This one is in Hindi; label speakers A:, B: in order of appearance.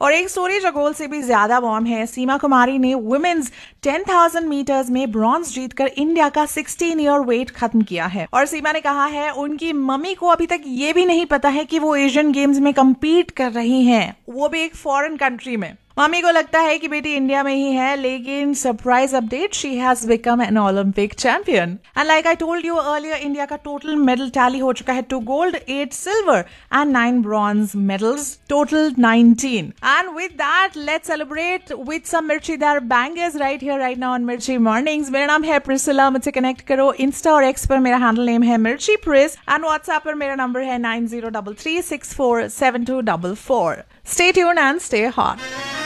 A: और एक स्टोरी जो गोल्ड से भी ज्यादा वार्म है, सीमा कुमारी ने वुमेन्स 10,000 मीटर्स में ब्रॉन्ज जीतकर इंडिया का 16 ईयर वेट खत्म किया है। और सीमा ने कहा है उनकी मम्मी को अभी तक ये भी नहीं पता है कि वो एशियन गेम्स में compete कर रही हैं, वो भी एक फॉरेन कंट्री में। मम्मी को लगता है कि बेटी इंडिया में ही है, लेकिन surprise update, she has become an Olympic champion. And like I told you earlier, India का टोटल मेडल टैली हो चुका है 2 gold, 8 silver and 9 bronze medals, total 19। And with that let's celebrate with some मिर्चीदार bangers right here right now on मिर्ची मॉर्निंग्स। मेरा नाम है प्रिसिला, मुझसे कनेक्ट करो इंस्टा और एक्स पर, मेरा हैंडल नेम है मिर्ची प्रिस, एंड व्हाट्सएप पर मेरा नंबर है 9033647244। Stay tuned and stay hot.